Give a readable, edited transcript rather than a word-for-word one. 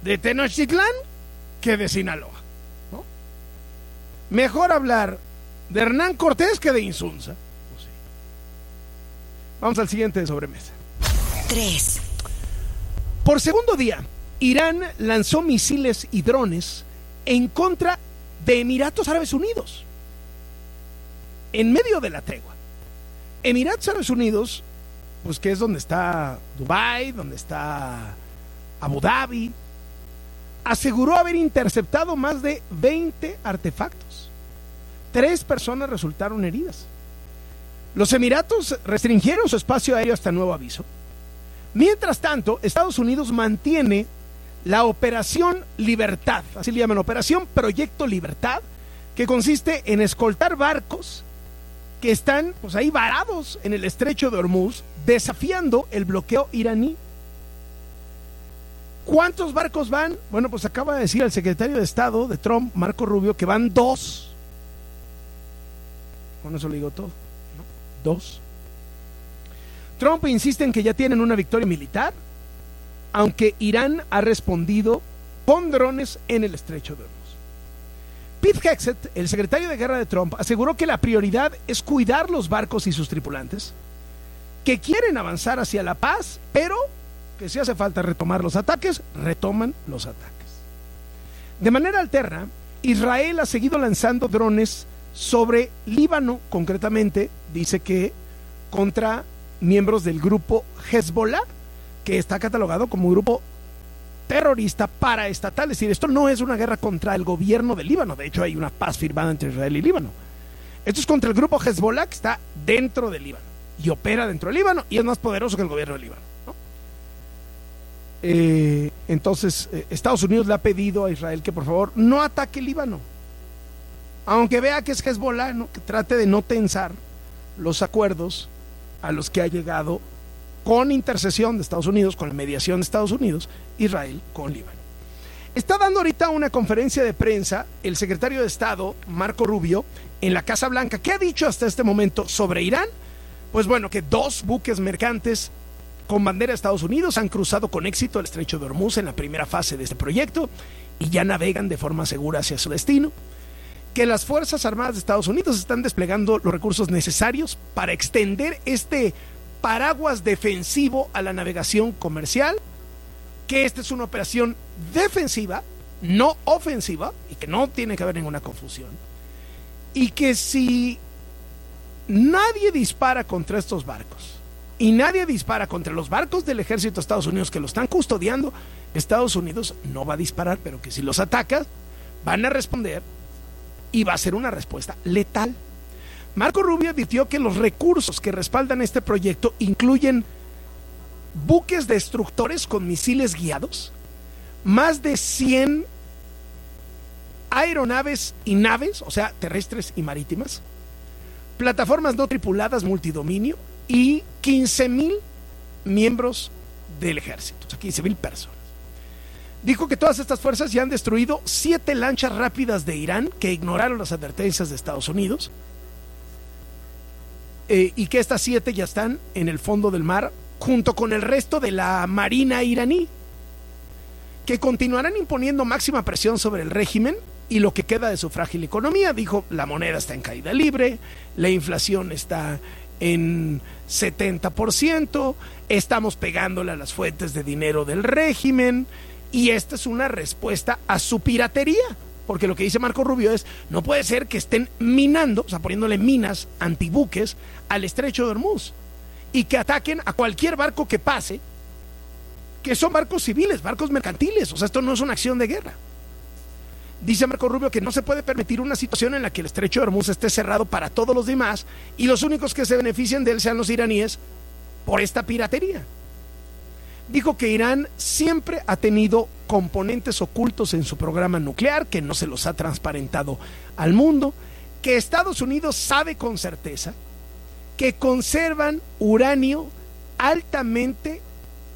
de Tenochtitlán que de Sinaloa, ¿no? Mejor hablar de Hernán Cortés que de Insunza. Pues sí. Vamos al siguiente de sobremesa. 3. Por segundo día, Irán lanzó misiles y drones en contra de Emiratos Árabes Unidos, en medio de la tregua. Emiratos Árabes Unidos, pues que es donde está Dubái, donde está Abu Dhabi, aseguró haber interceptado más de 20 artefactos. 3 personas resultaron heridas. Los Emiratos restringieron su espacio aéreo hasta nuevo aviso. Mientras tanto, Estados Unidos mantiene la Operación Libertad, así le llaman, Operación Proyecto Libertad, que consiste en escoltar barcos que están pues ahí varados en el estrecho de Hormuz, desafiando el bloqueo iraní. ¿Cuántos barcos van? Bueno, pues acaba de decir el secretario de Estado de Trump, Marco Rubio, que van 2. Con eso le digo todo, ¿no? 2. Trump insiste en que ya tienen una victoria militar, aunque Irán ha respondido con drones en el estrecho de Hormuz. Pete Hegseth, el secretario de guerra de Trump, aseguró que la prioridad es cuidar los barcos y sus tripulantes, que quieren avanzar hacia la paz, pero que si hace falta retomar los ataques, retoman los ataques. De manera alterna, Israel ha seguido lanzando drones sobre Líbano, concretamente, dice que contra miembros del grupo Hezbollah, que está catalogado como un grupo terrorista paraestatal. Es decir, esto no es una guerra contra el gobierno de Líbano. De hecho, hay una paz firmada entre Israel y Líbano. Esto es contra el grupo Hezbollah, que está dentro de Líbano y opera dentro de Líbano y es más poderoso que el gobierno de Líbano, ¿no? Entonces, Estados Unidos le ha pedido a Israel que por favor no ataque Líbano, aunque vea que es Hezbollah, ¿no? Que trate de no tensar los acuerdos a los que ha llegado con intercesión de Estados Unidos, con la mediación de Estados Unidos, Israel con Líbano. Está dando ahorita una conferencia de prensa el secretario de Estado, Marco Rubio, en la Casa Blanca. ¿Qué ha dicho hasta este momento sobre Irán? Pues bueno, que 2 buques mercantes con bandera de Estados Unidos han cruzado con éxito el estrecho de Hormuz en la primera fase de este proyecto y ya navegan de forma segura hacia su destino. Que las Fuerzas Armadas de Estados Unidos están desplegando los recursos necesarios para extender este paraguas defensivo a la navegación comercial, que esta es una operación defensiva, no ofensiva, y que no tiene que haber ninguna confusión, y que si nadie dispara contra estos barcos y nadie dispara contra los barcos del ejército de Estados Unidos que lo están custodiando, Estados Unidos no va a disparar, pero que si los ataca van a responder y va a ser una respuesta letal. Marco Rubio advirtió que los recursos que respaldan este proyecto incluyen buques destructores con misiles guiados, más de 100 aeronaves y naves, o sea, terrestres y marítimas, plataformas no tripuladas multidominio y 15,000 miembros del ejército, o sea, 15,000 personas. Dijo que todas estas fuerzas ya han destruido 7 lanchas rápidas de Irán que ignoraron las advertencias de Estados Unidos, y que estas 7 ya están en el fondo del mar junto con el resto de la marina iraní, que continuarán imponiendo máxima presión sobre el régimen y lo que queda de su frágil economía. Dijo, la moneda está en caída libre, la inflación está en 70%, estamos pegándole a las fuentes de dinero del régimen, y esta es una respuesta a su piratería. Porque lo que dice Marco Rubio es, no puede ser que estén minando, o sea, poniéndole minas antibuques al estrecho de Hormuz y que ataquen a cualquier barco que pase, que son barcos civiles, barcos mercantiles. O sea, esto no es una acción de guerra. Dice Marco Rubio que no se puede permitir una situación en la que el estrecho de Hormuz esté cerrado para todos los demás y los únicos que se beneficien de él sean los iraníes por esta piratería. Dijo que Irán siempre ha tenido componentes ocultos en su programa nuclear, que no se los ha transparentado al mundo, que Estados Unidos sabe con certeza que conservan uranio altamente